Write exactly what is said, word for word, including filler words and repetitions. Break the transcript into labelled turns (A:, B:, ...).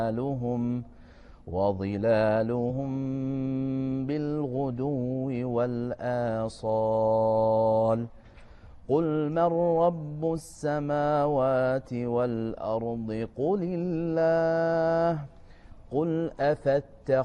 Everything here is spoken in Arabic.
A: وظلالهم وظلالهم بالغدو والآصال قل من رب السماوات والأرض قل الله قل أفتخذتم